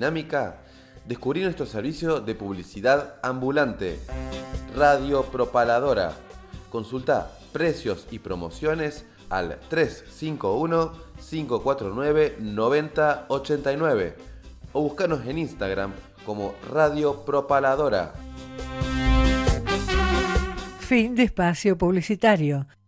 dinámica? Descubrí nuestro servicio de publicidad ambulante, Radio Propaladora. Consulta precios y promociones al 351-549-9089 o búscanos en Instagram como Radio Propaladora. Fin de espacio publicitario.